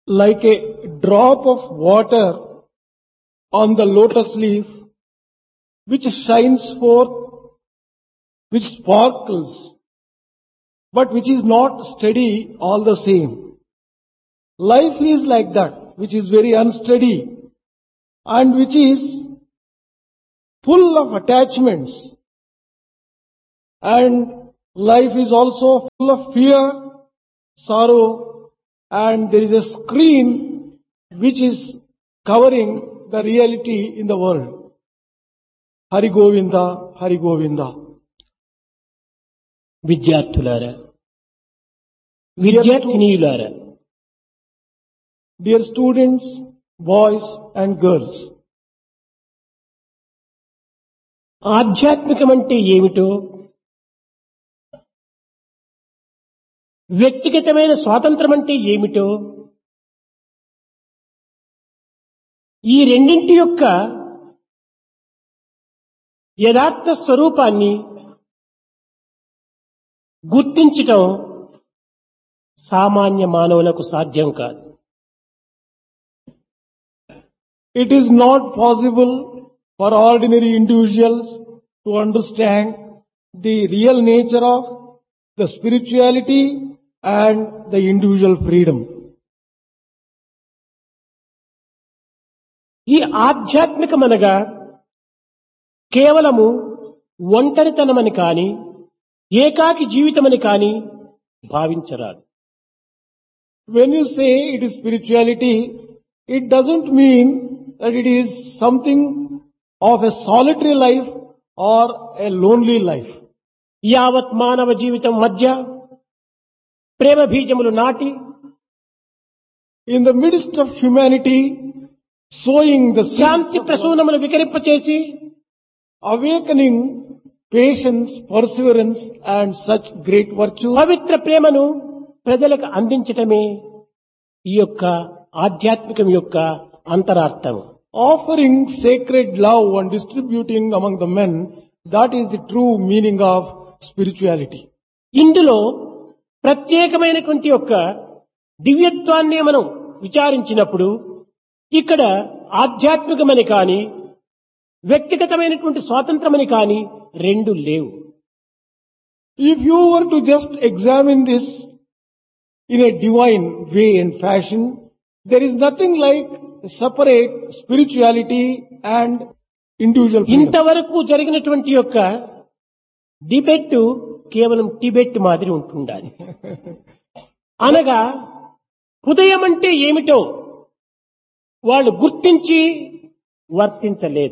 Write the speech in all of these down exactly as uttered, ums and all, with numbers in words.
like a drop of water on the lotus leaf, which shines forth, which sparkles, but which is not steady all the same. Life is like that, which is very unsteady and which is full of attachments. And life is also full of fear, sorrow, and there is a screen which is covering the reality in the world. Hari Govinda, Hari Govinda. విద్యార్థులారా, విద్యార్థినీయులారా, dear students, boys and girls, ఆధ్యాత్మికం అంటే ఏమిటో, వ్యక్తిగతమైన స్వాతంత్రం అంటే ఏమిటో, ఈ రెండింటి యొక్క యథార్థ స్వరూపాన్ని గుర్తించటం సామాన్య మానవులకు సాధ్యం కాదు. It is not possible for ordinary individuals to understand the real nature of the spirituality and the individual freedom. ఈ ఆధ్యాత్మికమనగా కేవలము ఒంటరితనమని కాని, ఏకాకి జీవితమని కాని భావించరాదు. When you say it is spirituality, it doesn't mean that it is something of a solitary life or a lonely life. యావత్ మానవ జీవితం మధ్య ప్రేమ బీజములు నాటి, in the midst of humanity, sowing the Shanti seeds of ప్రసూనములు వికరింపచేసి, awakening patience, perseverance and such great virtues, పవిత్ర ప్రేమను ప్రజలకు అందించటమే ఈ యొక్క ఆధ్యాత్మికం యొక్క అంతరార్థము. offering sacred love and distributing among the men, that is the true meaning of spirituality. ఇందులో ప్రత్యేకమైనటువంటి యొక్క దివ్యత్వాన్ని మనం విచారించినప్పుడు ఇక్కడ ఆధ్యాత్మికమని కాని, వ్యక్తిగతమైనటువంటి స్వాతంత్రమని కాని రెండు లేవు. If you were to just examine this in a divine way and fashion, there is nothing like separate spirituality and individual freedom. ఇంతవరకు జరిగినటువంటి యొక్క డిబేట్ కేవలం టిబెట్ మాదిరి ఉంటుండాలి. అనగా హృదయం అంటే ఏమిటో వాళ్ళు గుర్తించి వర్తించలేదు.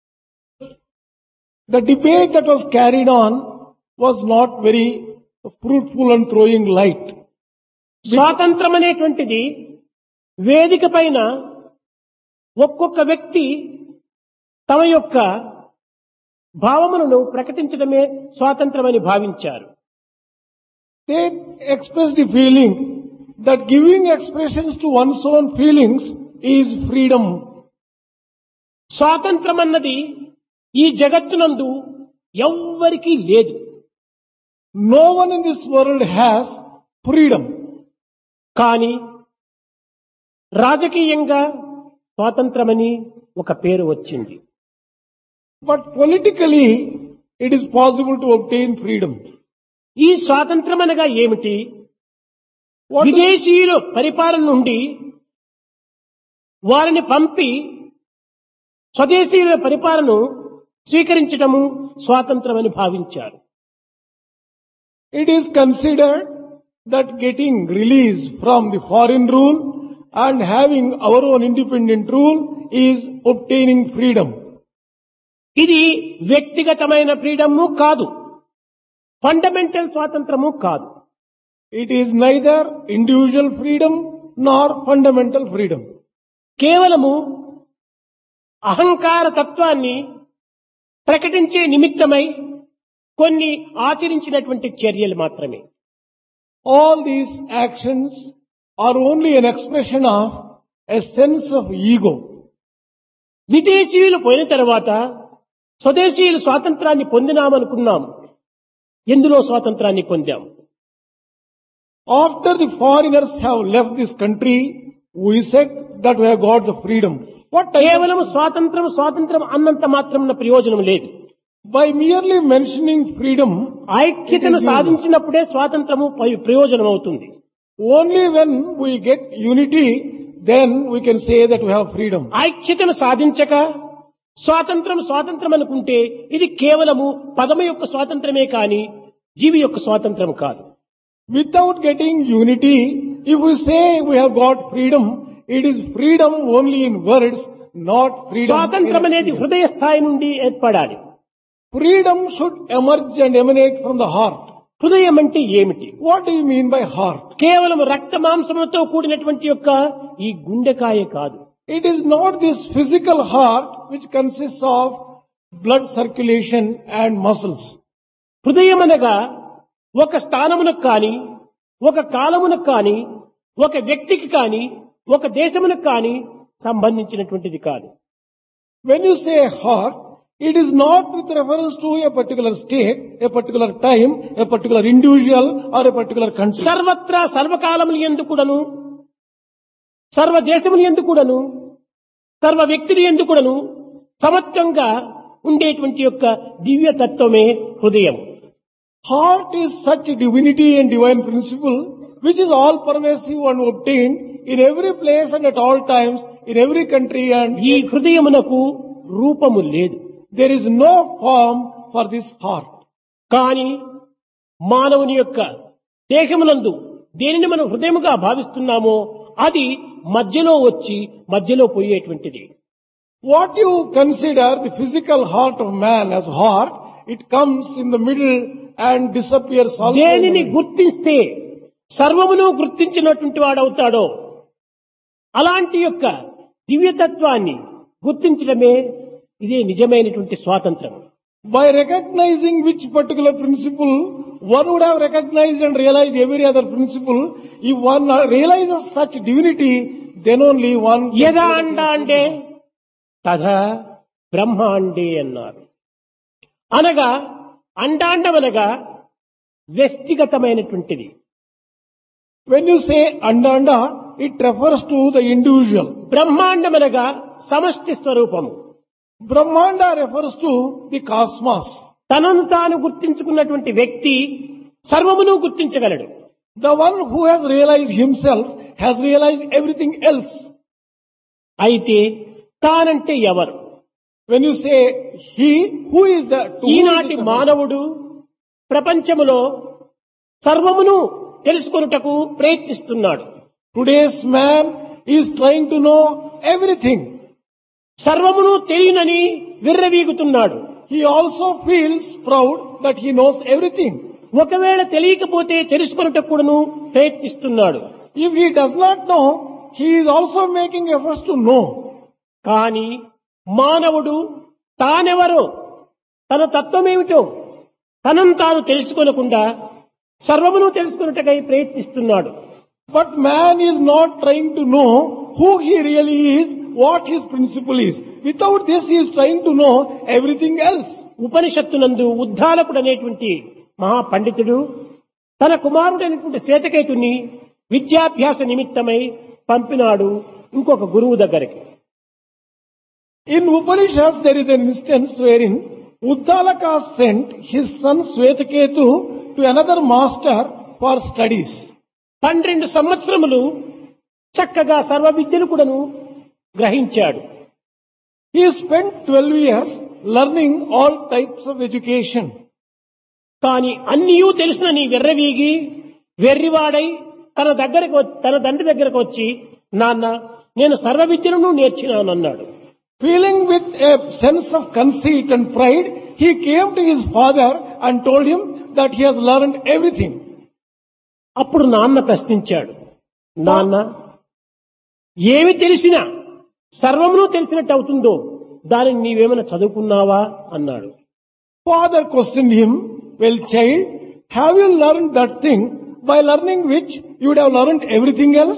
The debate that was carried on was not very fruitful and throwing light. స్వాతంత్రం అనేటువంటిది వేదిక పైన ఒక్కొక్క వ్యక్తి తమ యొక్క భావములను ప్రకటించడమే స్వాతంత్రమని భావించారు. They expressed the feeling that giving expressions to one's own feelings is freedom. స్వాతంత్రం అన్నది ఈ జగత్తునందు ఎవ్వరికీ లేదు. No one in this world has freedom. కానీ రాజకీయంగా స్వాతంత్రమని ఒక పేరు వచ్చింది. But politically, it is possible to obtain freedom. ఈ స్వాతంత్రం అనగా ఏమిటి? What is, విదేశీయుల పరిపాలన నుండి వారిని పంపి స్వదేశీయుల పరిపాలనను స్వీకరించడము స్వాతంత్రమని భావించారు. it is considered that getting release from the foreign rule and having our own independent rule is obtaining freedom. ఇది వ్యక్తిగతమైన ఫ్రీడము కాదు, ఫండమెంటల్ స్వాతంత్రము కాదు. It is neither individual freedom nor fundamental freedom. కేవలము అహంకార తత్వాన్ని ప్రకటించే నిమిత్తమై కొన్ని ఆచరించినటువంటి చర్యలు మాత్రమే. All these actions are only an expression of a sense of ego. విదేశీయులు పోయిన తర్వాత స్వదేశీయులు స్వాతంత్రాన్ని పొందినామనుకున్నాం. ఎందులో స్వాతంత్రాన్ని పొందాం? After the foreigners have left this country, We said that we have got the freedom. What type of, కేవలం స్వాతంత్రం స్వాతంత్రం అన్నంత మాత్రం ప్రయోజనం లేదు. by merely mentioning freedom, ఐక్యతను సాధించినప్పుడే స్వాతంత్రము పై- ప్రయోజనం అవుతుంది. only when we get unity, then we can say that we have freedom. ఐక్యతను సాధించక స్వాతంత్రం స్వాతంత్రం అనుకుంటే ఇది కేవలము పదము యొక్క స్వాతంత్రమే కాని జీవి యొక్క స్వాతంత్రం కాదు. Without getting unity, if we say we have got freedom, it is freedom only in words, not freedom. స్వాతంత్రం in అనేది experience. హృదయ స్థాయి నుండి ఏర్పడాలి. Freedom should emerge and emanate from the heart. హృదయం అంటే ఏమిటి? What do you mean by heart? కేవలం రక్త మాంసములతో కూడినటువంటి యొక్క ఈ గుండెకాయ కాదు. It is not this physical heart which consists of blood circulation and muscles. హృదయం అనగా ఒక స్థానమునకు కాని ఒక కాలమునకు కాని ఒక వ్యక్తికి కాని ఒక దేశమునకు కాని సంబంధించినటువంటిది కాదు. When you say heart, it is not with reference to a particular state, a particular time, a particular individual or a particular country. సర్వత్రా సర్వకాలములు యందు కూడాను సర్వ దేశములు యందు కూడాను సర్వ వ్యక్తులు యందు కూడాను సమత్వంగా ఉండేటువంటి యొక్క దివ్య తత్వమే హృదయం. Heart is such a divinity and divine principle which is all pervasive and obtained in every place and at all times, in every country, and ఈ హృదయమునకు రూపము లేదు. there is no form for this heart. కానీ మానవుని యొక్క దేహమునందు దేనిని మనం హృదయముగా భావిస్తున్నామో అది మధ్యలో వచ్చి మధ్యలో పోయేటువంటిది. What you consider the physical heart of man as heart, it comes in the middle and disappears also. in the దేనిని middle. గుర్తిస్తే సర్వమును గుర్తించినటువంటి వాడవుతాడో అలాంటి యొక్క దివ్యతత్వాన్ని గుర్తించడమే ఇదే నిజమైనటువంటి స్వాతంత్రం. By recognizing which particular principle, one would have recognized and realized every other principle. If one realizes such divinity, then only one can యదా say that అండ he is అంటే freedom. తథా బ్రహ్మాండే అన్నారు. అనగా అండాండమనగా వ్యక్తిగతమైనటువంటిది. When you say anda anda, it refers to the individual. బ్రహ్మాండమనగా సమష్టి స్వరూపము. Brahmanda refers to the cosmos. తనను తాను గుర్తించుకున్నటువంటి వ్యక్తి సర్వమును గుర్తించగలడు. The one who has realized himself has realized everything else. అయితే తానంటే ఎవరు? When you say he, who is the to whom is ఈనాటి it referred? మానవుడు ప్రపంచములో సర్వమును తెలుసుకొనుటకు ప్రయత్నిస్తున్నాడు. Today's man is trying to know everything. సర్వమును తెలియనని విర్రవీగుతున్నాడు. He also feels proud that he knows everything. ఒకవేళ తెలియకపోతే తెలుసుకొనుటకు కూడాను ప్రయత్నిస్తున్నాడు. If he does not know, he is also making efforts to know. కానీ మానవుడు తానెవరో తన తత్వమేమిటో తనను తాను తెలుసుకొనకుండా సర్వమును తెలుసుకొనుటకై ప్రయత్నిస్తున్నాడు. But man is not trying to know who he really is, what his principle is. Without this, he is trying to know everything else. ఉపనిషత్తునందు ఉద్దాలకుడు అనేటువంటి మహాపండితుడు తన కుమారుడైనటువంటి శ్వేతకేతుని విద్యాభ్యాస నిమిత్తమై పంపినాడు ఇంకొక గురువు దగ్గరికి. In Upanishads, there is an instance wherein Uddalaka sent his son Swetaketu to another master for studies. పన్నెండు సంవత్సరములు చక్కగా సర్వ విద్యను కూడాను గ్రహించాడు. He spent twelve years learning all types of education. కానీ అన్నియూ తెలుసునని వెర్రవీగి వెర్రివాడై తన దగ్గరకు వ- తన తండ్రి దగ్గరకు వచ్చి నాన్న నేను సర్వ విద్యలను నేర్చినానన్నాడు. Feeling with a sense of conceit and pride, he came to his father and told him that he has learned everything. అప్పుడు నాన్న ప్రశ్నించాడు, నాన్న ఏమి తెలిసినా సర్వమును తెలిసినట్టు అవుతుందో దానిని నీవేమైనా చదువుకున్నావా అన్నాడు. Father questioned him, well child, have you learned that thing by learning which you would have learned everything else?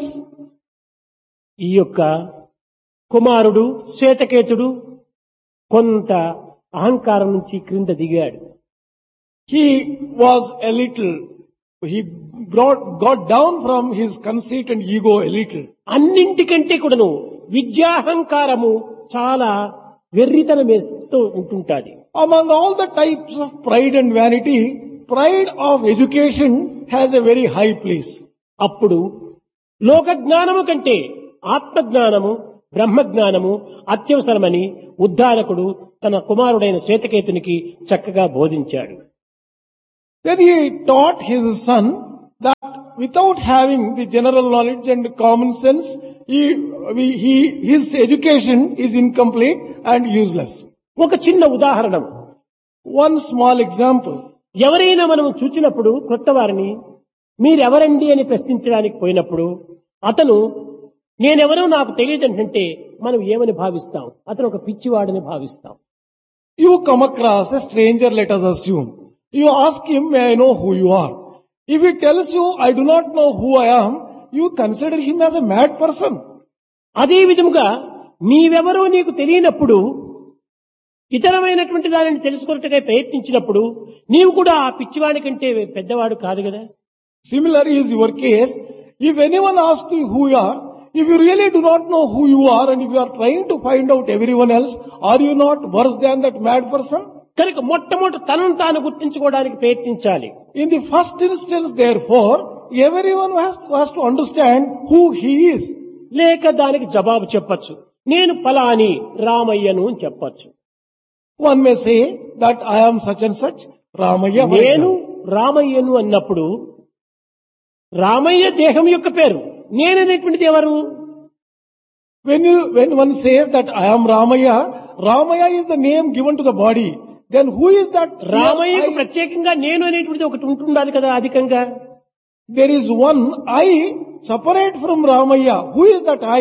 ఈ యొక్క కుమారుడు శ్వేతకేతుడు కొంత అహంకారం నుంచి క్రింద దిగాడు. He was a little he brought, got down from his conceit and ego a little. అన్నింటికంటే కూడాను విద్యాహంకారము చాలా వెర్రితనం వేస్తూ ఉంటుంటాది. Among all the types of pride and vanity, pride of education has a very high place. అప్పుడు లోక జ్ఞానము కంటే ఆత్మజ్ఞానము బ్రహ్మజ్ఞానము అత్యవసరమని ఉద్ధారకుడు తన కుమారుడైన శ్వేతకేతునికి చక్కగా బోధించాడు. Then he taught his son that without having the general knowledge and common sense, he, he, his education is incomplete and useless. ఒక చిన్న ఉదాహరణ, One small example. ఎవరైనా మనం చూచినప్పుడు కొత్త వారిని మీరెవరండి అని ప్రశ్నించడానికి పోయినప్పుడు అతను నేనెవరో నాకు తెలియదంటే మనం ఏమని భావిస్తాం? అతను ఒక పిచ్చివాడని భావిస్తాం. You come across a stranger, let us assume. You ask him, may I know who you are? If he tells you, I do not know who I am, you consider him as a mad person. అదే విధముగా నీవెవరో నీకు తెలియనప్పుడు ఇతరమైనటువంటి దానిని తెలుసుకున్నట్టుగా ప్రయత్నించినప్పుడు నీవు కూడా ఆ పిచ్చివాడి కంటే పెద్దవాడు కాదు కదా. Similar is your case. If anyone asks you who you are, if you really do not know who you are and if you are trying to find out everyone else, are you not worse than that mad person? కనుక మొట్టమొదటి తనను తాను గుర్తించుకోవడానికి ప్రయత్నించాలి. In the first instance, therefore, everyone has to, has to understand who he is. లేక దానికి జవాబు చెప్పచ్చు. నేను ఫలాని రామయ్యను అని చెప్పచ్చు. One may say that I am such and such, Ramaya. for నేను example. రామయ్యను అన్నప్పుడు రామయ్య దేహం యొక్క పేరు, నేననేటువంటిది ఎవరు? When you, when one says that I am Ramaya, Ramaya is the name given to the body. Then who is that? రామయ్యకు I? ప్రత్యేకంగా నేను అనేటువంటిది ఒకటి ఉంటుండాలి కదా అధికంగా. There is one I separate from Ramaya. Who is that I?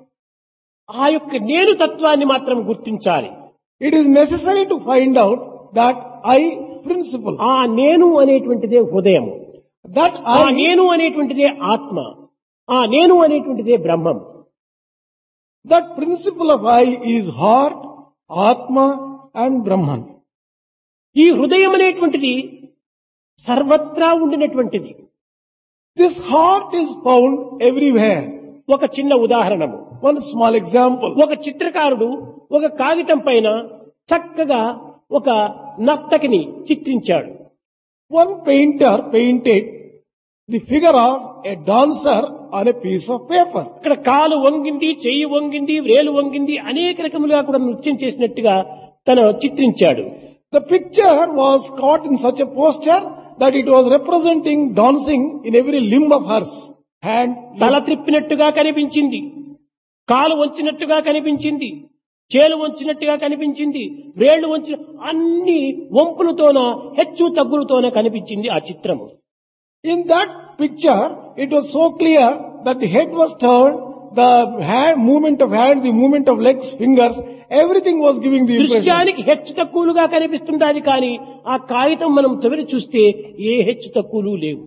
ఆ యొక్క నేను తత్వాన్ని మాత్రం గుర్తించాలి. It is necessary to find out that I principle. ఆ నేను అనేటువంటిదే హృదయం, That ఆ I, నేను అనేటువంటిదే ఆత్మ, ఆ నేను అనేటువంటిదే బ్రహ్మం. that principle of I is heart, Atma and Brahman. ఈ హృదయం అనేటువంటిది సర్వత్రా ఉండినటువంటిది. This heart is found everywhere. ఒక చిన్న ఉదాహరణము, One small example. ఒక చిత్రకారుడు ఒక కాగితం పైన చక్కగా ఒక నర్తకిని చిత్రించాడు. One painter painted the figure of a dancer on a piece of paper. అక్కడ కాలు వంగింది, చెయ్యి వంగింది, వేలు వంగింది, అనేక రకములుగా కూడా నృత్యం చేసినట్టుగా తను చిత్రించాడు. The picture was caught in such a posture that it was representing dancing in every limb of hers. Hand, తల త్రిప్పినట్టుగా కనిపించింది, కాలు వంచినట్టుగా కనిపించింది, చేలు వంచినట్టుగా కనిపించింది, వేళ్లు వంచిన అన్ని వంపులతోన హెచ్చు తగ్గులతోన కనిపించింది ఆ చిత్రము. In that picture, it was so clear that the head was turned, the hand, movement of hand, the movement of legs, fingers, everything was giving the impression. దృశ్యానికి హెచ్చు తక్కువలుగా కనిపిస్తుండాలి కానీ ఆ కాగితం మనం చివరి చూస్తే ఏ హెచ్చు తక్కువలు లేవు.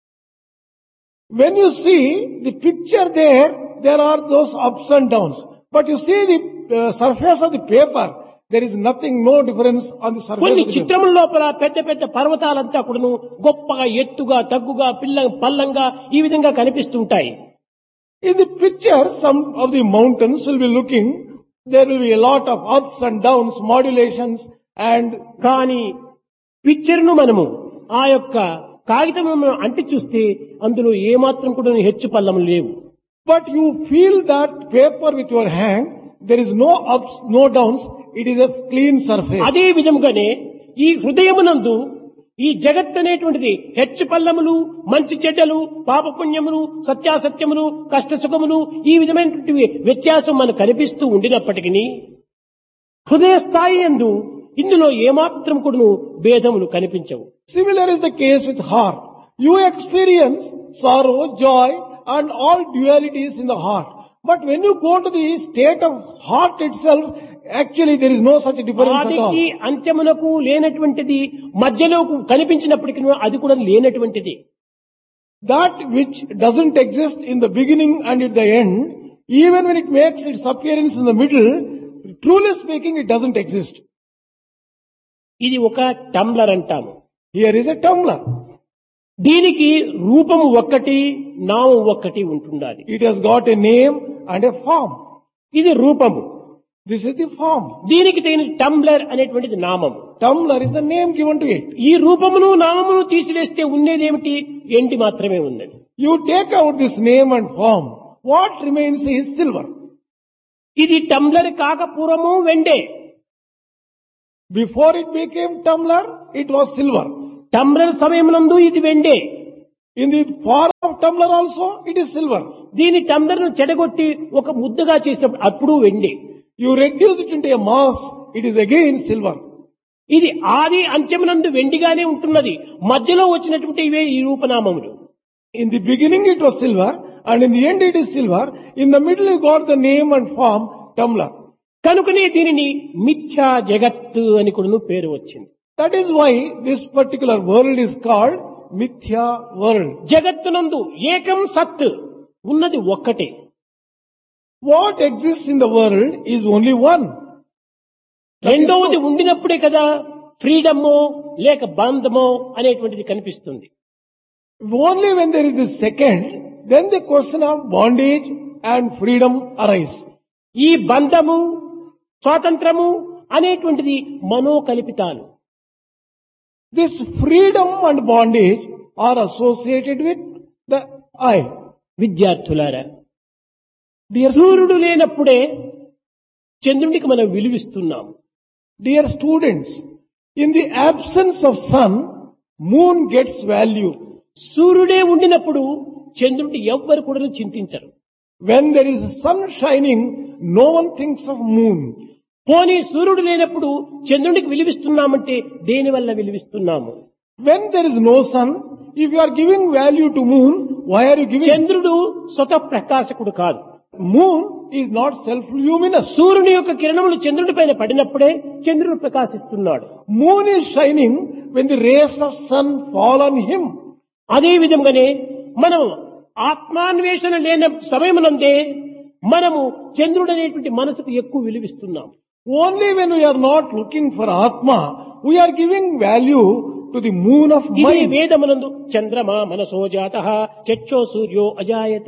When you see the picture there, there are those ups and downs. But you see the uh, surface of the paper, there is nothing, no difference on the surface కొన్ని of the paper. చిత్రముల లోపల పెద్ద పెద్ద పర్వతాలంతా కూడాను గొప్పగా ఎత్తుగా తగ్గుగా పిల్ల పల్లంగా ఈ విధంగా కనిపిస్తుంటాయి. In the picture, some of the mountains will be looking, there will be a lot of ups and downs, modulations and కానీ పిక్చర్ ను మనము ఆ యొక్క కాగితం అంటి చూస్తే అందులో ఏమాత్రం కూడా హెచ్చు పల్లం లేవు. but you feel that paper with your hand, there is no ups, no downs, it is a clean surface. అదే విధముగానే ఈ హృదయమునందు ఈ జగత్ అనేటువంటిది హెచ్చు పల్లములు, మంచి చెడ్డలు, పాపపుణ్యములు, సత్యాసత్యములు, కష్ట సుఖములు ఈ విధమైనటువంటి వ్యత్యాసం మనకు కనిపిస్తూ ఉండినప్పటికీ హృదయ స్థాయి యందు ఇందులో ఏమాత్రం కూడాను భేదములు కనిపించవు. Similar is the case with heart. You experience sorrow, joy and all dualities in the heart. But when you go to the state of heart itself, actually there is no such difference at all. ఆదికి అంత్యమునకు లేనటువంటిది మధ్యలో కనిపించినప్పటికీ అది కూడా లేనటువంటిది. That which doesn't exist in the beginning and at the end, even when it makes its appearance in the middle, truly speaking it doesn't exist. ఇది ఒక tumbler అంటాము. Here is a tumbler. దీనికి రూపము ఒక్కటి, నామం ఒక్కటి ఉంటుండాలి. It has got a name and a form. ఇది రూపము. This is the form. దీనికి తగిన టంబ్లర్ అనేటువంటిది నామము. Tumbler is the name given to it. ఈ రూపమును నామమును తీసివేస్తే ఉండేదేమిటి? ఎండి మాత్రమే ఉన్నది. You take out this name and form. What remains is silver. ఇది టంబ్లర్ కాక పూర్వము వెండే. Before it became tumbler, it was silver. Tumbler సమయమునందు ఇది వెండే. In the form of tumbler also, it is silver. దీని టంబ్లర్ను చెడగొట్టి ఒక ముద్దగా చేసినప్పుడు అప్పుడు వెండే. You reduce it into a mass, it is again silver. ఇది ఆది అంత్యమునందు వెండిగానే ఉంటున్నది. మధ్యలో వచ్చినటువంటి ఇవే ఈ రూపనామములు. In the beginning it was silver, and in the end it is silver. In the middle you got the name and form, tumbler. కనుకనే దీనిని మిథ్యా జగత్తు అని కూడా పేరు వచ్చింది. That is why this particular world is called Mithya world. జగత్తునందు ఏకం సత్ ఉన్నది ఒక్కటే. What exists in the world is only one. రెండవది ఉండినప్పుడే కదా ఫ్రీడమో లేక బంధమో అనేటువంటిది కనిపిస్తుంది. Only when there is the second, then the question of bondage and freedom arise. ఈ బంధము స్వాతంత్రము అనేటువంటిది మనోకల్పితాలు. This freedom and bondage are associated with the I. విద్యార్థులారా, సూర్యుడు లేనప్పుడే చంద్రునికి మనం విలువిస్తున్నాం. Dear students, in the absence of sun, moon gets value. సూర్యుడే ఉండినప్పుడు చంద్రుడిని ఎవ్వరు కూడా చింతించరు. When there is sun shining, no one thinks of moon. పోనీ సూర్యుడు లేనప్పుడు చంద్రుడికి విలువిస్తున్నామంటే దేని వల్ల విలువిస్తున్నాము? When there is no sun, if you are giving value to moon, why are you giving? చంద్రుడు స్వతః ప్రకాశకుడు కాదు. Moon is not self-luminous. సూర్యుని యొక్క కిరణములు చంద్రుడి పైన పడినప్పుడే చంద్రుడు ప్రకాశిస్తున్నాడు. Moon is shining when the rays of sun fall on him. అదే విధంగానే మనం ఆత్మాన్వేషణ లేని సమయమునందే మనము చంద్రుడు అనేటువంటి మనసుకు ఎక్కువ విలువిస్తున్నాం. Only when we are not looking for Atma, we are giving value to the moon of ఇది mind. వేదమునందు చంద్రమా మనసో జాతః చక్షో సూర్యో అజాయత.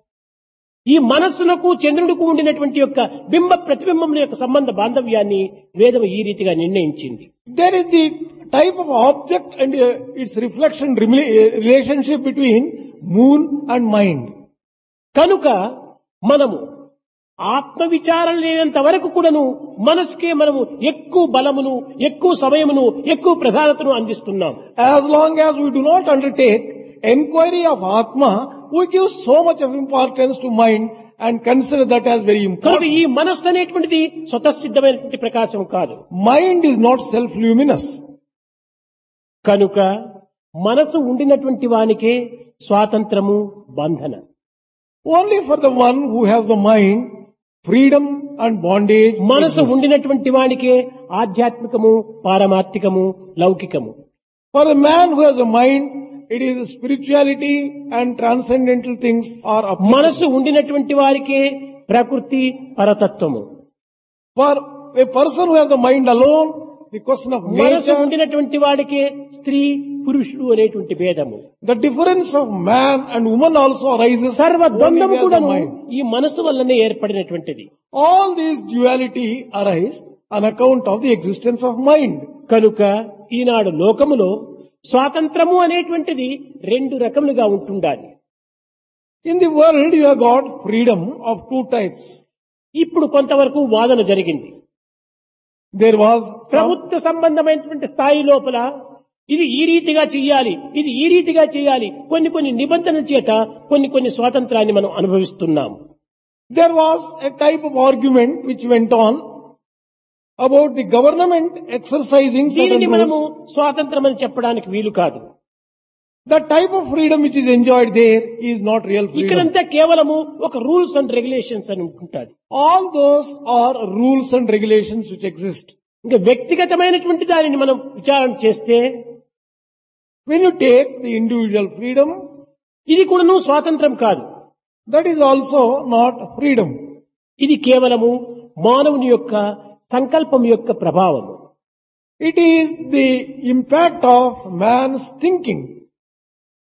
ఈ మనస్సులకు చంద్రుడికి ఉండినటువంటి యొక్క బింబ ప్రతిబింబముల యొక్క సంబంధ బాంధవ్యాన్ని వేదం ఈ రీతిగా నిర్ణయించింది. There is the type of object and uh, its reflection rela- uh, relationship between moon and mind. కనుక మనము ఆత్మ విచారణ లేనంత వరకు కూడాను మనసుకే మనము ఎక్కువ బలమును, ఎక్కువ సమయమును, ఎక్కువ ప్రధానతను అందిస్తున్నాం. As long as we do not undertake enquiry of Atma, we give so much of importance to mind and consider that as very కనుక important. ఈ మనస్సు అనేటువంటిది స్వతసిద్ధమైనటువంటి ప్రకాశం కాదు. Mind is not self-luminous. కనుక మనసు ఉండినటువంటి వానికే స్వాతంత్రము, బంధన. Only for the one who has the mind, freedom and bondage. మనసు exist. ఉండినటువంటి వానికే ఆధ్యాత్మికము, పారమార్థికము, లౌకికము. For the man who has a mind, it is spirituality and transcendental things are applicable. మనసు ఉండినటువంటి వారికే ప్రకృతి, పరతత్వము. For a person who has the mind alone, the question of మనసు nature, ఉండినటువంటి వాడికే స్త్రీ, పురుషుడు అనేటువంటి భేదము. the difference of man and woman also arises సర్వ only ద్వంద్వము as a కూడాను mind. ఈ మనసు వల్లనే ఏర్పడినటువంటిది. All these duality arise on account of the existence of mind. కనుక ఈనాడు లోకములో స్వాతంత్రము అనేటువంటిది రెండు రకములుగా ఉంటుండాలి. In the world you have got freedom of two types. ఇప్పుడు కొంతవరకు వాదన జరిగింది. There was some, ప్రభుత్వ సంబంధమైనటువంటి స్థాయి లోపల ఇది ఈ రీతిగా చెయ్యాలి, ఇది ఈ రీతిగా చేయాలి, కొన్ని కొన్ని నిబంధనల చేత కొన్ని కొన్ని స్వాతంత్రాన్ని మనం అనుభవిస్తున్నాం. there was a type of argument which went on about the government exercising certain దీనిని మనము rules. స్వాతంత్రం అని చెప్పడానికి వీలు కాదు. The type of freedom which is enjoyed there is not real freedom. ఇక్కడంతా కేవలము ఒక రూల్స్ అండ్ రెగ్యులేషన్స్ అని ఉంటుంది. All those are rules and regulations which exist. ఇంకా వ్యక్తిగతమైనటువంటి దానిని మనం విచారణ చేస్తే When you take the individual freedom, ఇది కూడాను స్వాతంత్రం కాదు. that is also not freedom. ఇది కేవలము మానవుని యొక్క సంకల్పం యొక్క ప్రభావము. It is the impact of man's thinking.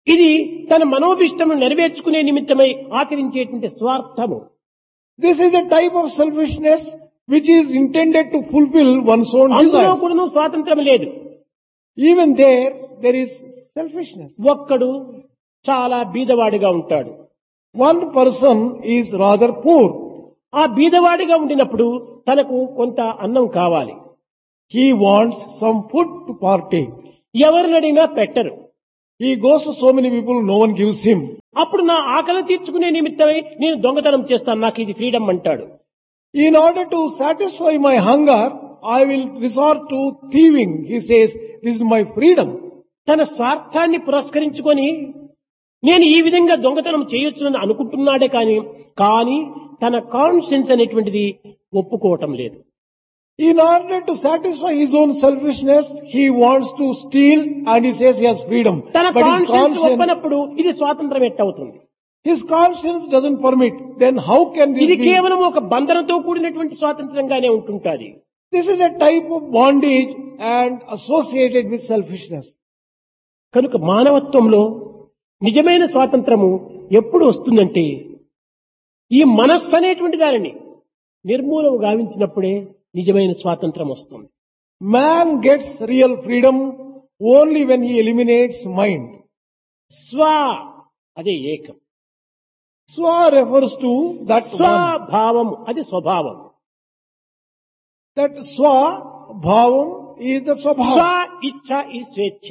ఇది తన మనోభిష్టమును నెరవేర్చుకునే నిమిత్తమై ఆచరించేటువంటి స్వార్థము. This is a type of selfishness which is intended to fulfill one's own అందులో desires. కూడా స్వాతంత్రం లేదు. Even there, there is selfishness. ఒక్కడు చాలా బీదవాడిగా ఉంటాడు. One person is rather poor. ఆ బీదవాడిగా ఉండినప్పుడు తనకు కొంత అన్నం కావాలి. He wants some food to partake. ఎవరినడినా పెట్టరు. He goes to so many people, no one gives him. అప్పుడు నా ఆకలి తీర్చుకునే నిమిత్తమై నేను దొంగతనం చేస్తాను, నాకు ఇది ఫ్రీడమ్ అంటాడు. In order to satisfy my hunger, I will resort to thieving. He says, this is my freedom. తన స్వార్థాన్ని పురస్కరించుకొని నేను ఈ విధంగా దొంగతనం చేయొచ్చునని అనుకుంటున్నాడే కానీ కానీ తన కాన్షియన్స్ అనేటువంటిది ఒప్పుకోవటం లేదు. In order to satisfy his own selfishness, he wants to steal and he says he has freedom. తన But his కాన్షియన్స్ conscience, ఒప్పనప్పుడు ఇది స్వాతంత్రం ఎట్టవుతుంది? his conscience doesn't permit. Then how can this ఇది be? కేవలం ఒక బంధనంతో కూడినటువంటి స్వాతంత్రంగానే ఉంటుంటాది. This is a type of bondage and associated with selfishness. కనుక మానవత్వంలో నిజమైన స్వాతంత్రము ఎప్పుడు వస్తుందంటే ఈ మనస్సు అనేటువంటి దానిని నిర్మూలన గావించినప్పుడే నిజమైన స్వాతంత్రం వస్తుంది. Man gets real freedom only when he eliminates mind. స్వ అదే ఏకం, Swa refers to that one. స్వభావం అది స్వభావం. That swa bhavam is the స్వ swabhava. ఇచ్ఛ ఈ స్వేచ్ఛ.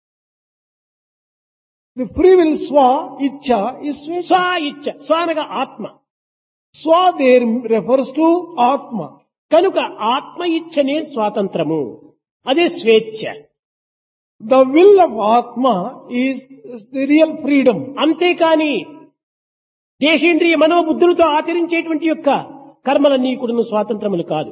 The free will swa, ichcha is స్వ swechha. ఇచ్ఛ, స్వ అనగా ఆత్మ. Swa there refers to atma. కనుక ఆత్మ ఇచ్ఛనే స్వాతంత్రము, అదే స్వేచ్ఛ. The will of atma is is the real freedom. అంతేకాని దేశేంద్రియ మనోబుద్ధులతో ఆచరించేటువంటి యొక్క కర్మలన్నీ కూడా స్వాతంత్రములు కాదు.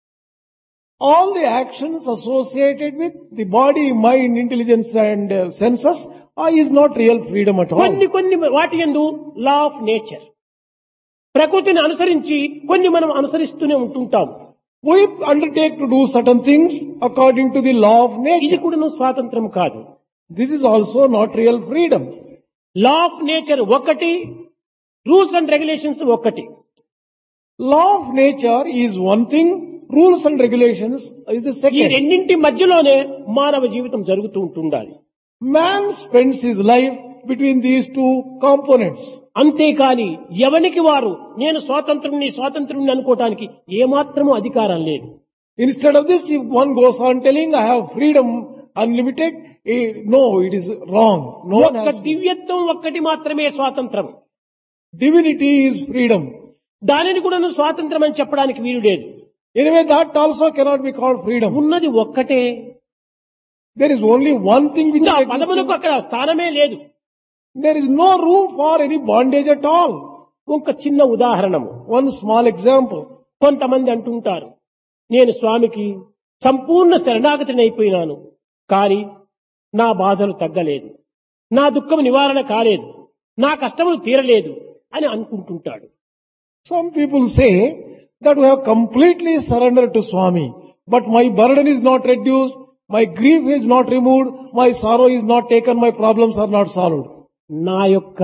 All the actions associated with the body, mind, intelligence and uh, senses are, is not real freedom at all. కొన్ని కొన్ని వాటి యందు లా ఆఫ్ నేచర్, ప్రకృతిని అనుసరించి కొన్ని మనం అనుసరిస్తూనే ఉంటుంటాం. We undertake to do certain things according to the law of ఇది nature. కూడా స్వాతంత్రం కాదు. This is also not real freedom. Law of nature ఒకటి, రూల్స్ అండ్ రెగ్యులేషన్స్ ఒకటి. Law of nature is one thing, rules and regulations is the ఈ second. రెండింటి మధ్యలోనే మానవ జీవితం జరుగుతూ ఉంటుండాలి. Man spends his life between these two components. అంతేకాని ఎవనికి వారు నేను స్వాతంత్రుని స్వాతంత్రుని అనుకోవటానికి ఏమాత్రము అధికారం లేదు. Instead of this, if one goes on telling, I have freedom unlimited, eh, no, it is wrong. No one ఒక్క has. దివ్యత్వం ఒక్కటి మాత్రమే స్వాతంత్రం. Divinity is freedom. దానిని కూడా స్వాతంత్రం అని చెప్పడానికి వీలు లేదు. Anyway, that also cannot be called freedom. ఉన్నది ఒక్కటే. There is only one thing which ఇంకా is పదములకు existing. అక్కడ స్థానమే లేదు. There is no room for any bondage at all. ఒక చిన్న ఉదాహరణము. One small example. కొంతమంది అంటుంటారు, నేను స్వామికి సంపూర్ణ శరణాగతిని అయిపోయినాను, కానీ నా బాధలు తగ్గలేదు, నా దుఃఖం నివారణ కాలేదు, నా కష్టములు తీరలేదు అని అనుకుంటుంటాడు. Some people say that we have completely surrendered to Swami, but my burden is not reduced, my grief is not removed, my sorrow is not taken, my problems are not solved. నా యొక్క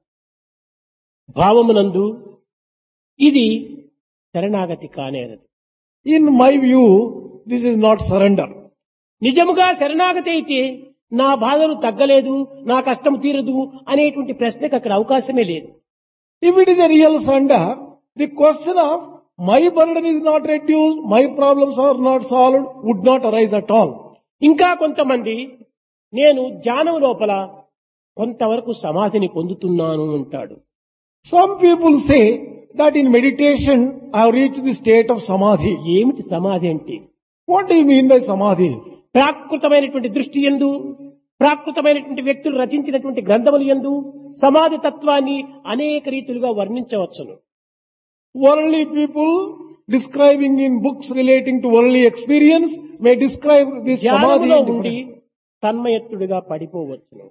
భావమునందు ఇది శరణాగతి కానేది. In my view, this is not surrender. నిజముగా శరణాగతి అయితే నా బాధలు తగ్గలేదు, నా కష్టం తీరదు అనేటువంటి ప్రశ్నకు అక్కడ అవకాశమే లేదు. If it is a real surrender, the question of my burden is not reduced, my problems are not solved would not arise at all. ఇంకా కొంతమంది నేను ధ్యానం లోపల కొంతవరకు సమాధిని పొందుతున్నాను అంటాడు. Some people say that in meditation I have reached the state of samadhi. ఏమిటి సమాధి అంటే? What do you mean by samadhi? ప్రాకృతమైనటువంటి దృష్టి యందు, ప్రాకృతమైనటువంటి వ్యక్తులు రచించినటువంటి గ్రంథములు యందు సమాధి తత్వాన్ని అనేక రీతులుగా వర్ణించవచ్చును. Worldly people describing in books relating to worldly experience may describe this samadhi. ధ్యానములో in ఉండి different- తన్మయత్తుడిగా పడిపోవచ్చును.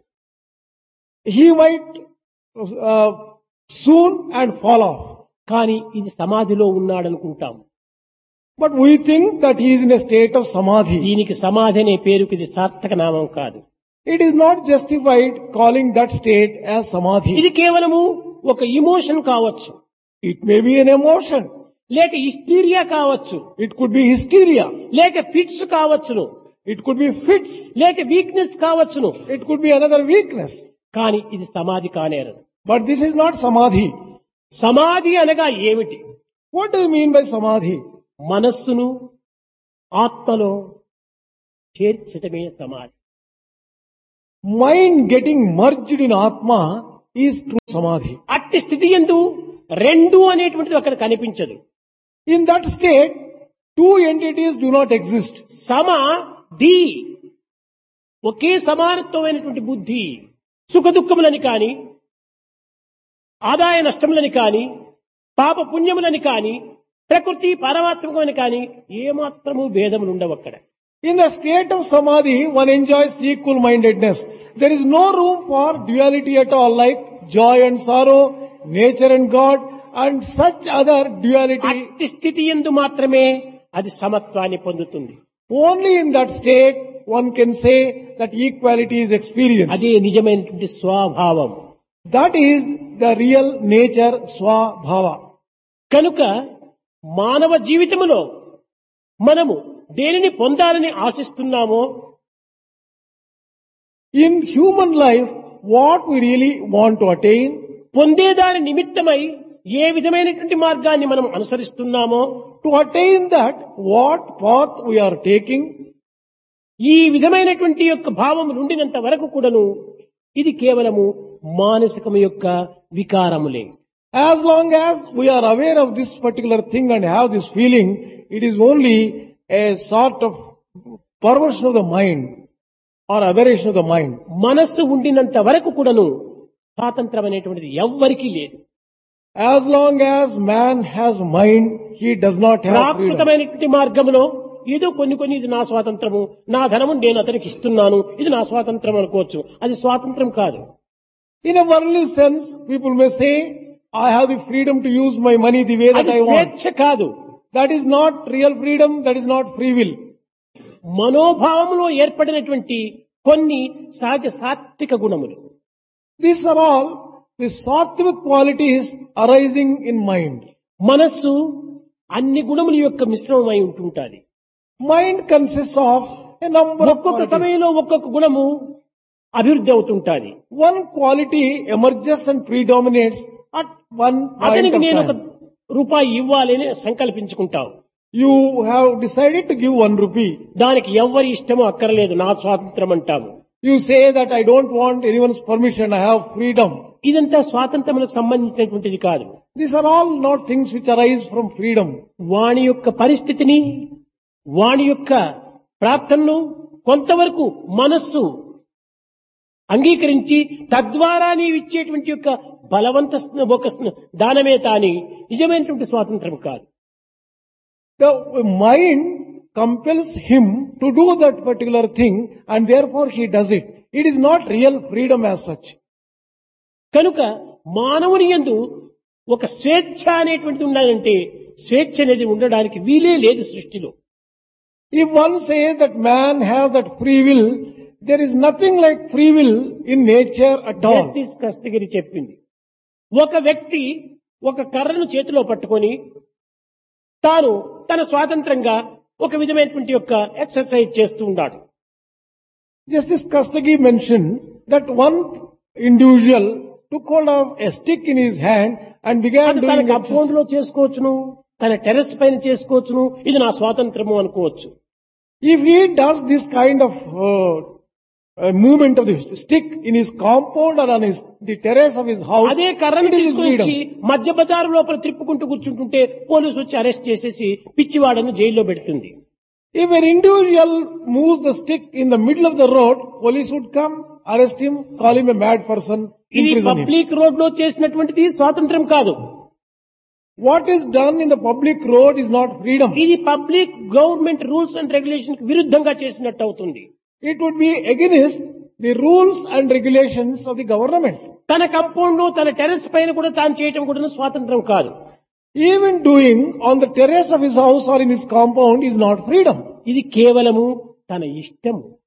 He might uh, soon and fall off. కానీ ఇది సమాధిలో ఉన్నాడనుకుంటాం. But we think that he is in a state of samadhi. దీనికి సమాధి అనే పేరుకి ఇది సార్థక నామం కాదు. It is not justified calling that state as samadhi. ఇది కేవలము ఒక ఇమోషన్ కావచ్చు, It may be an emotion. లేక హిస్టీరియా కావచ్చు, It could be hysteria. లేక ఫిట్స్ కావచ్చును, It could be fits. లేక వీక్నెస్ కావచ్చును. It could be another weakness. కానీ ఇది సమాధి కానేరదు. But this is not samadhi. సమాధి అనగా ఏమిటి? What do you mean by samadhi? మనస్సును ఆత్మలో చేర్చటమే సమాధి. Mind getting merged in Atma is true samadhi. అట్టి స్థితి యందు రెండు అనేటువంటిది అక్కడ కనిపించదు. In that state, two entities do not exist. సమాధి ఒకే సమానత్వమైనటువంటి బుద్ధి, సుఖ దుఃఖములని కాని, ఆదాయ నష్టములని కాని, పాప పుణ్యములని కాని, ప్రకృతి పారమాత్మకమని కాని ఏమాత్రము భేదములు ఉండవు అక్కడ. In the state of samadhi, one enjoys equal-mindedness. There is no room for duality at all, like joy and sorrow, nature and God, and such other duality. అట్టి స్థితి యందు మాత్రమే అది సమత్వాన్ని పొందుతుంది. Only in that state, one can say that equality is experienced. అదే నిజమైనటువంటి స్వభావం. That is the real nature, swabhava. కనుక మానవ జీవితములో మనము దేనిని పొందాలని ఆశిస్తున్నామో, In human life, what we really want to attain, పొందేదాని నిమిత్తమై ఏ విధమైనటువంటి మార్గాన్ని మనం అనుసరిస్తున్నామో, to attain that, what path we are taking, ఈ విధమైనటువంటి యొక్క భావం ఉండినంత వరకు కూడాను ఇది కేవలము మానసికము యొక్క వికారములే. as long as we are aware of this particular thing and have this feeling, it is only a sort of perversion of the mind or aberration of the mind. మనస్సు ఉండినంత వరకు కూడాను స్వాతంత్రం అనేటువంటిది ఎవ్వరికీ లేదు. As long as man has mind, he does not have freedom. ప్రాకృతమైనటువంటి మార్గంలో ఏదో కొన్ని కొన్ని ఇది నా స్వాతంత్రము, నా ధనము నేను అతనికి ఇస్తున్నాను, ఇది నా స్వాతంత్రం అనుకోవచ్చు. అది స్వాతంత్రం కాదు. In a worldly sense, people may say, I have the freedom to use my money the way that అది I want. స్వేచ్ఛ కాదు. That is not real freedom, that is not free will. మనోభావంలో ఏర్పడినటువంటి కొన్ని సహజ సాత్విక గుణములు. These are all the sattvic qualities arising in mind. మనస్సు అన్ని గుణముల యొక్క మిశ్రమమై ఉంటుంటాది. Mind consists of a number of ఒక్కొక్క qualities. సమయంలో ఒక్కొక్క గుణము అభివృద్ధి అవుతుంటాది. One quality emerges and predominates at one point అతనికి of నేను ఒక time. రూపాయి ఇవ్వాలి అని సంకల్పించుకుంటావు. You have decided to give one rupee. దానికి ఎవ్వరి ఇష్టమో అక్కర్లేదు, నా స్వాతంత్రం అంటాము. You say that I don't want anyone's permission, I have freedom. ఇదంతా స్వాతంత్రములకు సంబంధించినటువంటిది కాదు. These are all not things which arise from freedom. వాణి యొక్క పరిస్థితిని, వాణి యొక్క ప్రార్థనను కొంతవరకు మనస్సు అంగీకరించి తద్వారా నీవు ఇచ్చేటువంటి యొక్క బలవంత ఒక దానమే తాని నిజమైనటువంటి స్వాతంత్రం కాదు. The mind compels him to do that particular thing and therefore he does it. It is not real freedom as such. కనుక మానవుని యందు ఒక స్వేచ్ఛ అనేటువంటిది ఉండాలంటే స్వేచ్ఛ అనేది ఉండడానికి వీలే లేదు సృష్టిలో. If one says that man has that free will, there is nothing like free will in nature at all. Justice కస్తగిరి చెప్పింది, ఒక వ్యక్తి ఒక కర్రను చేతిలో పట్టుకొని తాను తన స్వాతంత్రంగా ఒక విధమైనటువంటి యొక్క ఎక్సర్సైజ్ చేస్తూ ఉన్నాడు. Justice Kastagi mentioned that one individual took hold of a stick in his hand and began అది doing తన exercise. కంపౌండ్ లో చేసుకోవచ్చును, తన టెర్రస్ పైన చేసుకోవచ్చును, ఇది నా స్వాతంత్రము అనుకోవచ్చు. If he does this kind of uh, uh, movement of the stick in his compound or on his, the terrace of his house, అదే కర్రను it is his తీసుకుని వచ్చి freedom. మధ్య బజారు లోపల తిప్పుకుంటూ కూర్చుంటుంటే పోలీసు వచ్చి అరెస్ట్ చేసేసి పిచ్చివాడని జైల్లో పెడుతుంది. If an individual moves the stick in the middle of the road, police would come, arrest him, call him a mad person, ఇది imprison him. పబ్లిక్ రోడ్ లో చేసినటువంటిది స్వాతంత్రం కాదు. What is done in the public road is not freedom. ఇది public government rules and regulation కి విరుద్ధంగా చేసినట్టు అవుతుంది. It would be against the rules and regulations of the government. తన కంపౌండ్ లో తన టెర్రస్ పైన కూడా తాను చేయటం కూడా స్వాతంత్రం కాదు. Even doing on the terrace of his house or in his compound is not freedom. ఇది కేవలము తన ఇష్టము.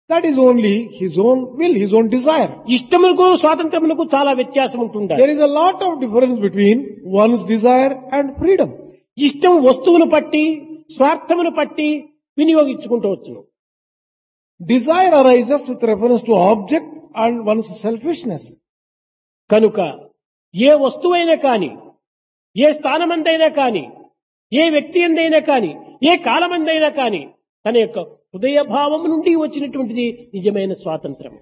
That is only his own will, his own desire. ఇష్టములకు స్వాతంత్రములకు చాలా వ్యత్యాసం ఉంటుంది. There is a lot of difference between one's desire and freedom. ఇష్టం వస్తువును పట్టి స్వార్థమును పట్టి వినియోగించుకుంటూ వచ్చును. Desire arises with reference to object and one's selfishness. కనుక ఏ వస్తువైనా కాని, ఏ స్థానమందైనా కాని, ఏ వ్యక్తి ఎందైనా కాని, ఏ కాలమందైనా కాని తన యొక్క హృదయ భావం నుండి వచ్చినటువంటిది నిజమైన స్వాతంత్రం.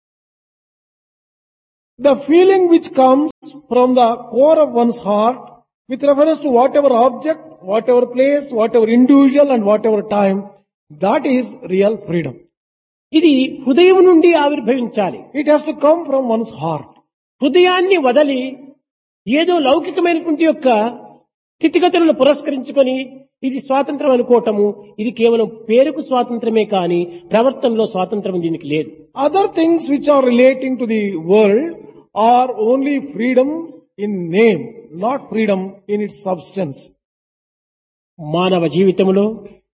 The feeling which comes from the core of one's heart with reference to whatever object, whatever place, whatever individual and whatever time, that is real freedom. ఇది హృదయం నుండి ఆవిర్భవించాలి. It has to come from one's heart. హృదయాన్ని వదలి ఏదో లౌకికమైనటువంటి యొక్క స్థితిగతులను పురస్కరించుకొని ఇది స్వాతంత్రం అనుకోవటము, ఇది కేవలం పేరుకు స్వాతంత్రమే కాని ప్రవర్తనలో స్వాతంత్రం దీనికి లేదు. Other things which are relating to the world are only freedom in name, not freedom in its substance. మానవ జీవితంలో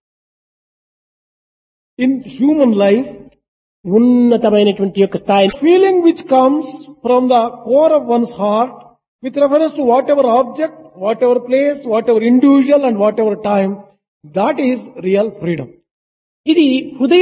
In human life, ఉన్నతమైనటువంటి యొక్క స్థాయి feeling which comes from the core of one's heart with reference to whatever object, whatever place, whatever individual and whatever time, that is real freedom. ఇది హృదయ